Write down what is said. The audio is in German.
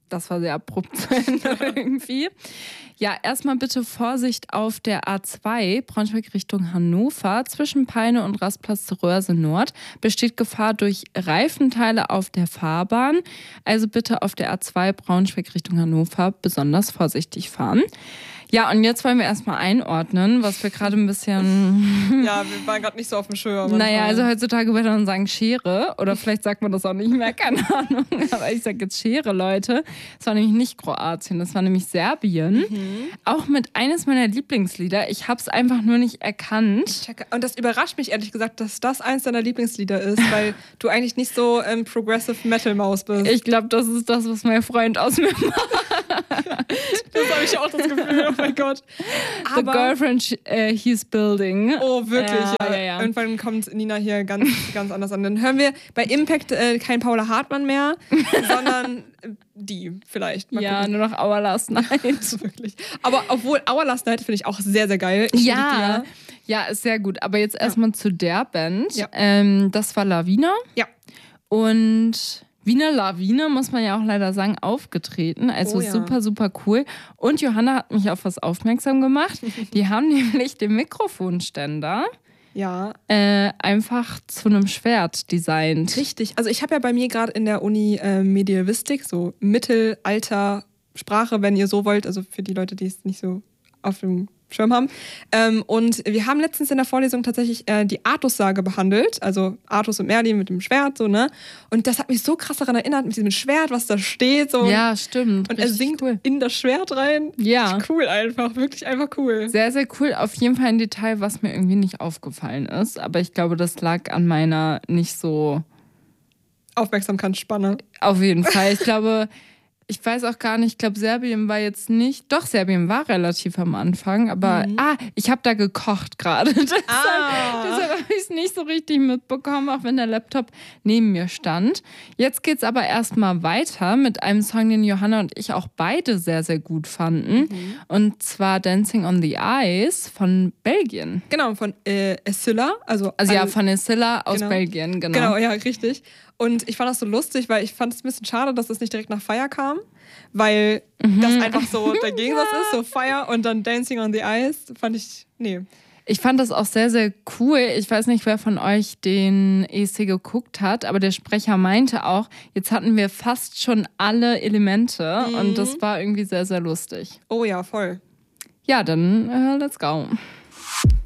Das war sehr abrupt zu Ende irgendwie. Ja, erstmal bitte Vorsicht auf der A2, Braunschweig Richtung Hannover. Zwischen Peine und Rastplatz Röhrse Nord besteht Gefahr durch Reifenteile auf der Fahrbahn. Also bitte auf der A2 Braunschweig Richtung Hannover besonders vorsichtig fahren. Ja, und jetzt wollen wir erstmal einordnen, was wir gerade ein bisschen... Ja, wir waren gerade nicht so auf dem Schirm. Naja, also heutzutage würde man sagen Schere. Oder vielleicht sagt man das auch nicht mehr, keine Ahnung. Aber ich sage jetzt Schere, Leute. Das war nämlich nicht Kroatien, das war nämlich Serbien. Auch mit eines meiner Lieblingslieder. Ich habe es einfach nur nicht erkannt. Und das überrascht mich ehrlich gesagt, dass das eins deiner Lieblingslieder ist, weil du eigentlich nicht so Progressive Metal Maus bist. Ich glaube, das ist das, was mein Freund aus mir macht. Das habe ich auch das Gefühl, oh mein Gott. The girlfriend he's building. Oh, wirklich, ja. Irgendwann kommt Nina hier ganz, ganz anders an. Dann hören wir bei Impact kein Paula Hartmann mehr, sondern die vielleicht. Mal gucken. Nur noch Our Last Night. Wirklich. Aber obwohl Our Last Night finde ich auch sehr, sehr geil. Ja, ist sehr gut. Aber jetzt erstmal zu der Band. Ja. Das war Lavina. Ja. Und Wiener Lawine, muss man ja auch leider sagen, aufgetreten. Also super, super cool. Und Johanna hat mich auf was aufmerksam gemacht. Die haben nämlich den Mikrofonständer einfach zu einem Schwert designt. Richtig. Also ich habe ja bei mir gerade in der Uni Medievistik, so Mittelalter Sprache, wenn ihr so wollt. Also für die Leute, die es nicht so auf dem Schirm haben. Und wir haben letztens in der Vorlesung tatsächlich die Artus-Sage behandelt, also Artus und Merlin mit dem Schwert, so, ne? Und das hat mich so krass daran erinnert, mit diesem Schwert, was da steht. So. Ja, stimmt. Und er singt in das Schwert rein. Ja. Cool einfach, wirklich einfach cool. Sehr, sehr cool. Auf jeden Fall ein Detail, was mir irgendwie nicht aufgefallen ist. Aber ich glaube, das lag an meiner nicht so... Aufmerksamkeitsspanne. Auf jeden Fall. Ich glaube... Ich weiß auch gar nicht, ich glaube, Serbien war jetzt nicht... Doch, Serbien war relativ am Anfang, aber... ich habe da gekocht gerade. Deshalb habe ich es nicht so richtig mitbekommen, auch wenn der Laptop neben mir stand. Jetzt geht's aber erstmal weiter mit einem Song, den Johanna und ich auch beide sehr, sehr gut fanden. Und zwar Dancing on the Ice von Belgien. Genau, von Escilla. Also von Escilla aus Belgien, genau. Genau, ja, richtig. Und ich fand das so lustig, weil ich fand es ein bisschen schade, dass das nicht direkt nach Fire kam, weil das einfach so der Gegensatz ist, so Fire und dann Dancing on the Ice, Ich fand das auch sehr, sehr cool. Ich weiß nicht, wer von euch den ESC geguckt hat, aber der Sprecher meinte auch, jetzt hatten wir fast schon alle Elemente und das war irgendwie sehr, sehr lustig. Oh ja, voll. Ja, dann let's go.